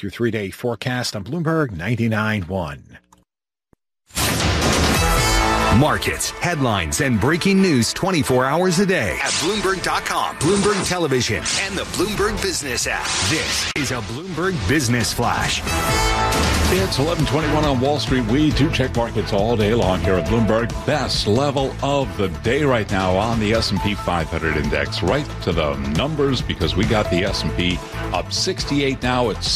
your 3-day forecast on Bloomberg 99.1. Markets, headlines, and breaking news 24 hours a day at Bloomberg.com, Bloomberg Television, and the Bloomberg Business app. This is a Bloomberg Business Flash. It's 11:21 on Wall Street. We do check markets all day long here at Bloomberg. Best level of the day right now on the S&P 500 index. Right to the numbers because we got the S&P up 68 now. It's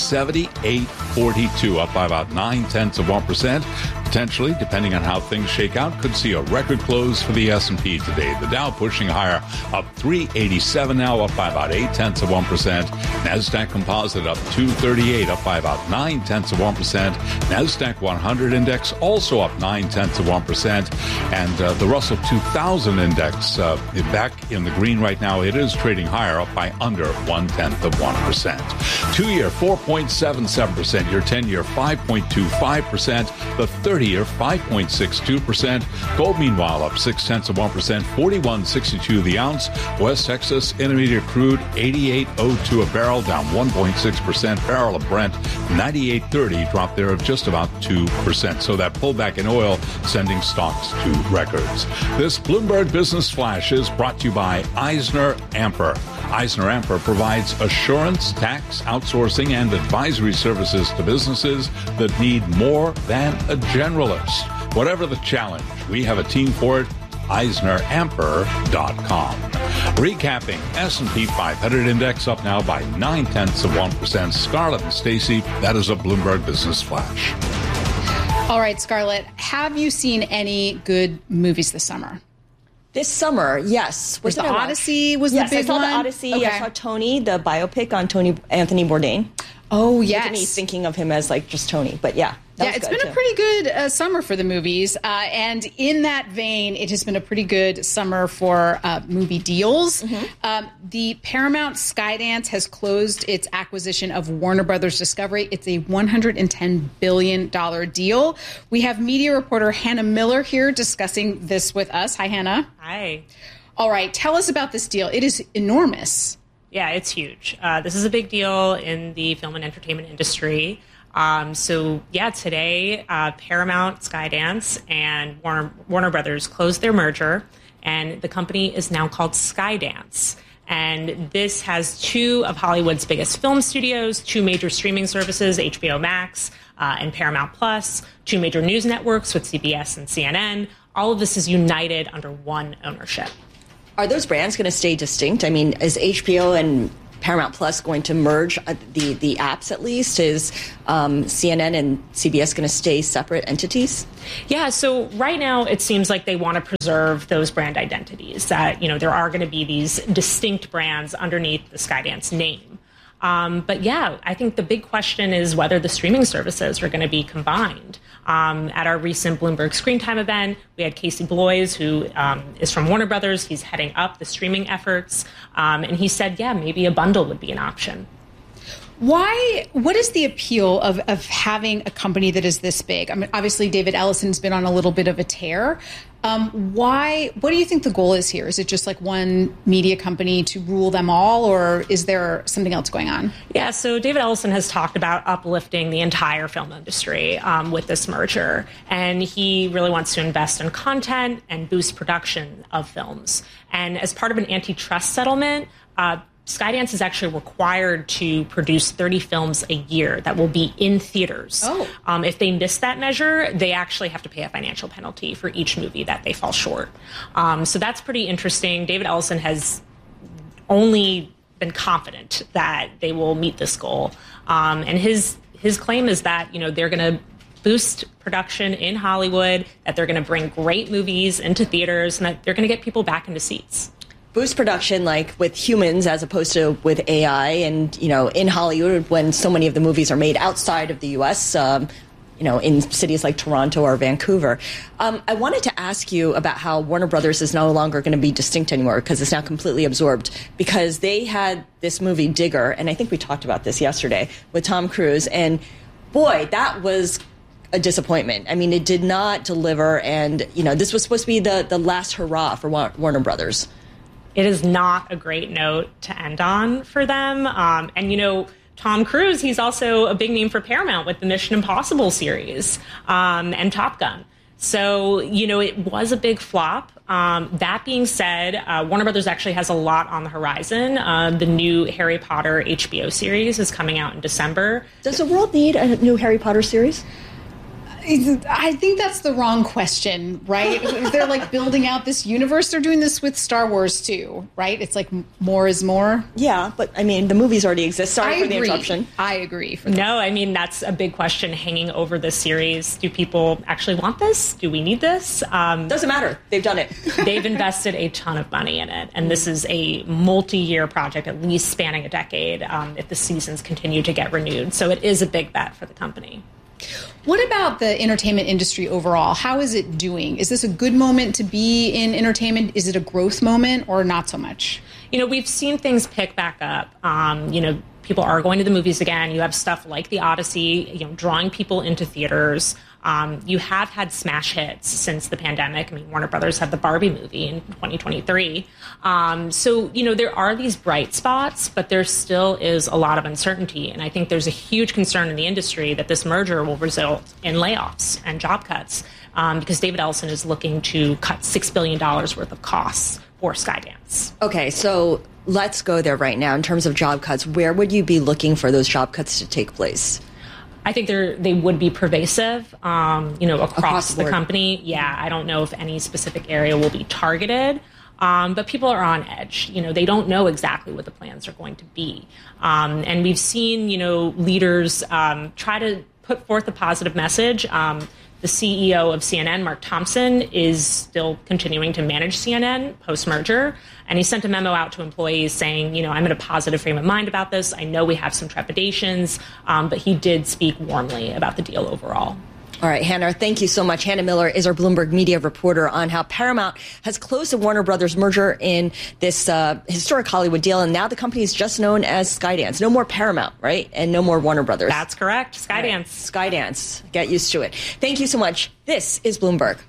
78.42, up by about 0.9%. Potentially, depending on how things shake out, could see a record close for the S&P today. The Dow pushing higher, up 387 now, up by about 0.8%. NASDAQ Composite up 238, up by about 0.9%. NASDAQ 100 index also up 0.9%. And the Russell 2000 index back in the green right now. It is trading higher, up by under 0.1%. 2-year 4.77%, your 10-year 5.25%, the 30-year 5.62%. Gold, meanwhile, up 0.6%, 41.62 the ounce. West Texas Intermediate crude 88.02 a barrel, down 1.6%. Barrel of Brent 98.30, drop there of just about 2%. So that pullback in oil sending stocks to records. This Bloomberg Business Flash is brought to you by EisnerAmper. EisnerAmper provides assurance, tax, outsourcing, and advisory services to businesses that need more than a generalist. Whatever the challenge, we have a team for it. EisnerAmper.com. Recapping, S&P 500 index up now by 0.9%. Scarlett and Stacey, that is a Bloomberg Business Flash. All right, Scarlett, have you seen any good movies this summer? This summer, yes. Was the Odyssey was the big one? Yes, I saw the Odyssey. Okay. I saw Tony, the biopic on Anthony Bourdain. Oh, yes. Me thinking of him as like just Tony, but yeah. Yeah, it's been a pretty good summer for the movies. And in that vein, it has been a pretty good summer for movie deals. Mm-hmm. The Paramount Skydance has closed its acquisition of Warner Brothers Discovery. It's a $110 billion deal. We have media reporter Hannah Miller here discussing this with us. Hi, Hannah. Hi. All right. Tell us about this deal. It is enormous. Yeah, it's huge. This is a big deal in the film and entertainment industry. Today, Paramount, Skydance, and Warner Brothers closed their merger, and the company is now called Skydance. And this has two of Hollywood's biggest film studios, two major streaming services, HBO Max and Paramount Plus, two major news networks with CBS and CNN. All of this is united under one ownership. Are those brands going to stay distinct? I mean, is HBO and Paramount Plus going to merge the apps at least? Is CNN and CBS going to stay separate entities? Yeah, so right now it seems like they want to preserve those brand identities, that, there are going to be these distinct brands underneath the Skydance name. I think the big question is whether the streaming services are going to be combined. At our recent Bloomberg Screen Time event, we had Casey Bloys, who is from Warner Brothers. He's heading up the streaming efforts. And he said, maybe a bundle would be an option. What is the appeal of having a company that is this big? I mean, obviously, David Ellison's been on a little bit of a tear. What do you think the goal is here? Is it just like one media company to rule them all, or is there something else going on? Yeah, so David Ellison has talked about uplifting the entire film industry with this merger, and he really wants to invest in content and boost production of films. And as part of an antitrust settlement, Skydance is actually required to produce 30 films a year that will be in theaters. Oh. If they miss that measure, they actually have to pay a financial penalty for each movie that they fall short. So that's pretty interesting. David Ellison has only been confident that they will meet this goal. And his claim is that, they're going to boost production in Hollywood, that they're going to bring great movies into theaters, and that they're going to get people back into seats. Boost production like with humans as opposed to with AI, and in Hollywood when so many of the movies are made outside of the U.S., in cities like Toronto or Vancouver. I wanted to ask you about how Warner Brothers is no longer going to be distinct anymore because it's now completely absorbed, because they had this movie Digger, and I think we talked about this yesterday with Tom Cruise, and boy, that was a disappointment. I mean, it did not deliver, and this was supposed to be the last hurrah for Warner Brothers. It is not a great note to end on for them. Tom Cruise, he's also a big name for Paramount with the Mission Impossible series and Top Gun. So, it was a big flop. That being said, Warner Brothers actually has a lot on the horizon. The new Harry Potter HBO series is coming out in December. Does the world need a new Harry Potter series? I think that's the wrong question, right? If they're like building out this universe, they're doing this with Star Wars too, right? It's like more is more. Yeah, but I mean, the movies already exist. Sorry for the interruption. I agree. No, I mean, that's a big question hanging over this series. Do people actually want this? Do we need this? Doesn't matter. They've done it. They've invested a ton of money in it. And this is a multi-year project, at least spanning a decade, if the seasons continue to get renewed. So it is a big bet for the company. What about the entertainment industry overall? How is it doing? Is this a good moment to be in entertainment? Is it a growth moment or not so much? We've seen things pick back up. People are going to the movies again. You have stuff like The Odyssey, drawing people into theaters. You have had smash hits since the pandemic. I mean, Warner Brothers had the Barbie movie in 2023. So, there are these bright spots, but there still is a lot of uncertainty. And I think there's a huge concern in the industry that this merger will result in layoffs and job cuts because David Ellison is looking to cut $6 billion worth of costs for Skydance. Okay, so let's go there right now. In terms of job cuts, where would you be looking for those job cuts to take place? I think they would be pervasive, across the board. Company. Yeah, I don't know if any specific area will be targeted, but people are on edge. They don't know exactly what the plans are going to be. And we've seen, leaders try to put forth a positive message. The CEO of CNN, Mark Thompson, is still continuing to manage CNN post-merger. And he sent a memo out to employees saying, I'm in a positive frame of mind about this. I know we have some trepidations, but he did speak warmly about the deal overall. All right, Hannah, thank you so much. Hannah Miller is our Bloomberg media reporter on how Paramount has closed the Warner Brothers merger in this historic Hollywood deal. And now the company is just known as Skydance. No more Paramount, right? And no more Warner Brothers. That's correct. Skydance. Right. Skydance. Get used to it. Thank you so much. This is Bloomberg.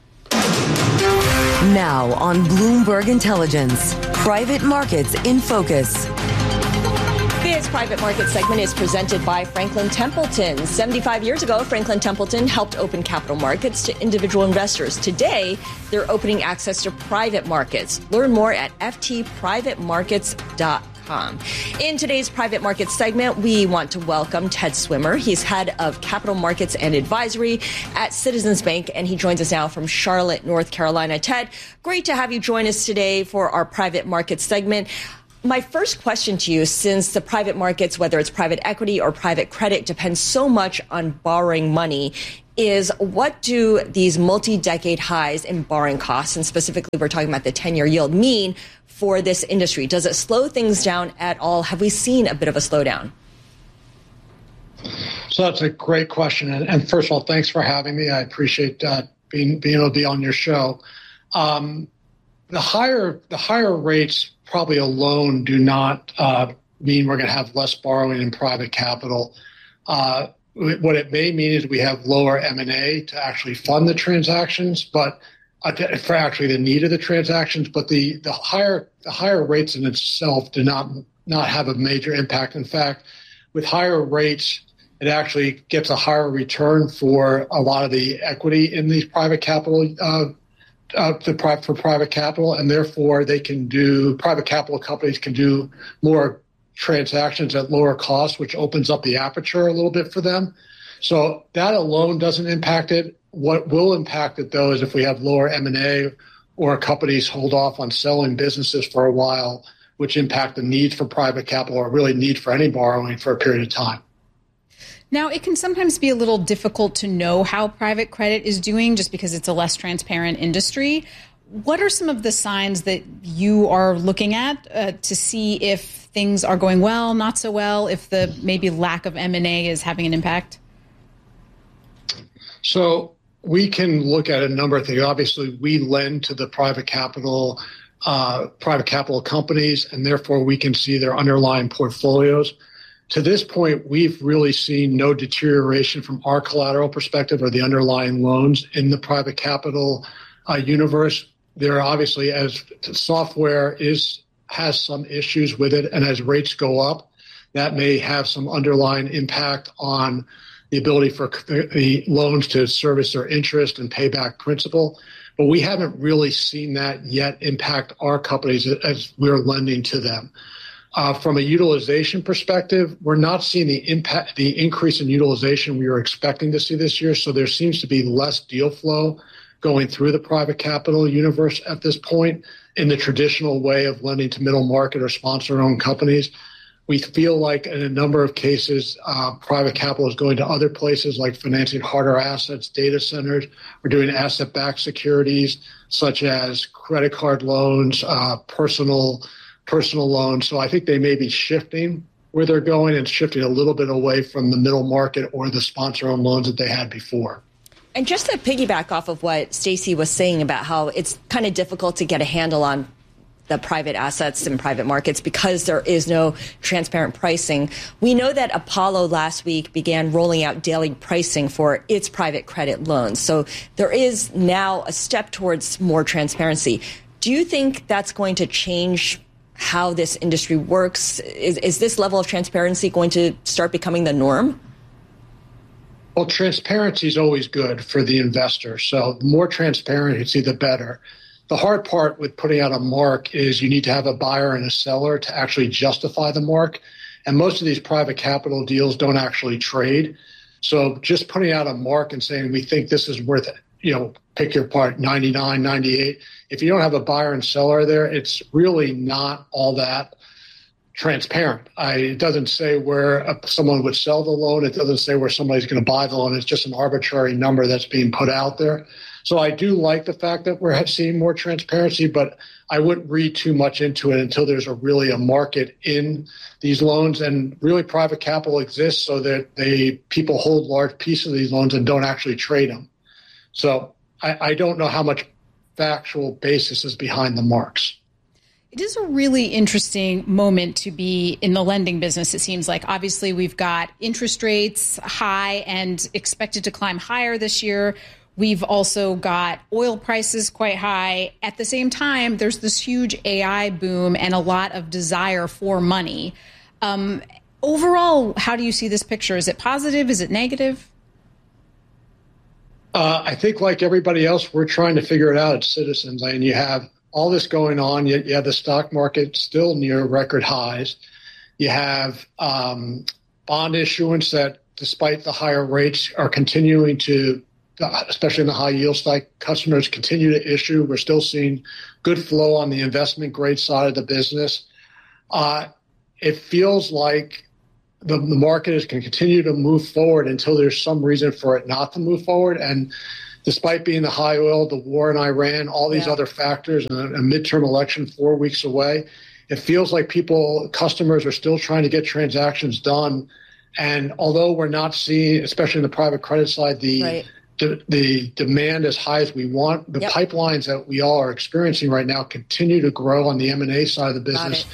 Now on Bloomberg Intelligence, private markets in focus. This private market segment is presented by Franklin Templeton. 75 years ago, Franklin Templeton helped open capital markets to individual investors. Today, they're opening access to private markets. Learn more at ftprivatemarkets.com. In today's private markets segment, we want to welcome Ted Swimmer. He's head of capital markets and advisory at Citizens Bank, and he joins us now from Charlotte, North Carolina. Ted, great to have you join us today for our private markets segment. My first question to you, since the private markets, whether it's private equity or private credit, depends so much on borrowing money, is what do these multi-decade highs in borrowing costs, and specifically we're talking about the 10-year yield, mean for this industry? Does it slow things down at all? Have we seen a bit of a slowdown? So that's a great question. And first of all, thanks for having me. I appreciate being able to be on your show. The higher rates probably alone do not mean we're going to have less borrowing in private capital. What it may mean is we have lower M&A to actually fund the transactions, but for actually the need of the transactions. But the higher rates in itself do not have a major impact. In fact, with higher rates, it actually gets a higher return for a lot of the equity in these private capital for private capital, and therefore private capital companies can do more transactions at lower cost, which opens up the aperture a little bit for them. So that alone doesn't impact it. What will impact it, though, is if we have lower M&A or companies hold off on selling businesses for a while, which impact the need for private capital or really need for any borrowing for a period of time. Now, it can sometimes be a little difficult to know how private credit is doing just because it's a less transparent industry. What are some of the signs that you are looking at to see if things are going well, not so well, if the maybe lack of M&A is having an impact? So we can look at a number of things. Obviously, we lend to the private capital companies, and therefore we can see their underlying portfolios. To this point, we've really seen no deterioration from our collateral perspective or the underlying loans in the private capital universe. There are obviously, as software has some issues with it, and as rates go up, that may have some underlying impact on the ability for the loans to service their interest and pay back principal. But we haven't really seen that yet impact our companies as we're lending to them. From a utilization perspective, we're not seeing the increase in utilization we were expecting to see this year. So there seems to be less deal flow going through the private capital universe at this point in the traditional way of lending to middle market or sponsor-owned companies. We feel like in a number of cases, private capital is going to other places like financing harder assets, data centers. We're doing asset-backed securities such as credit card loans, personal loans. So I think they may be shifting where they're going and shifting a little bit away from the middle market or the sponsor-owned loans that they had before. And just to piggyback off of what Stacey was saying about how it's kind of difficult to get a handle on the private assets and private markets because there is no transparent pricing. We know that Apollo last week began rolling out daily pricing for its private credit loans. So there is now a step towards more transparency. Do you think that's going to change how this industry works? Is this level of transparency going to start becoming the norm? Well, transparency is always good for the investor. So the more transparency, the better. The hard part with putting out a mark is you need to have a buyer and a seller to actually justify the mark. And most of these private capital deals don't actually trade. So just putting out a mark and saying, we think this is worth, pick your part, 99, 98. If you don't have a buyer and seller there, it's really not all that transparent. It doesn't say where someone would sell the loan. It doesn't say where somebody's going to buy the loan. It's just an arbitrary number that's being put out there. So I do like the fact that we're seeing more transparency, but I wouldn't read too much into it until there's really a market in these loans. And really private capital exists so that people hold large pieces of these loans and don't actually trade them. So I don't know how much factual basis is behind the marks. It is a really interesting moment to be in the lending business, it seems like. Obviously, we've got interest rates high and expected to climb higher this year. We've also got oil prices quite high. At the same time, there's this huge AI boom and a lot of desire for money. Overall, how do you see this picture? Is it positive? Is it negative? I think like everybody else, we're trying to figure it out as citizens. And you have all this going on, yet you have the stock market still near record highs. You have bond issuance that, despite the higher rates, are continuing to, especially in the high yield side, customers continue to issue. We're still seeing good flow on the investment grade side of the business. It feels like the market is going to continue to move forward until there's some reason for it not to move forward. And despite being the high oil, the war in Iran, all these other factors, and a midterm election 4 weeks away, it feels like customers are still trying to get transactions done. And although we're not seeing, especially in the private credit side, the demand as high as we want, the pipelines that we all are experiencing right now continue to grow on the M&A side of the business.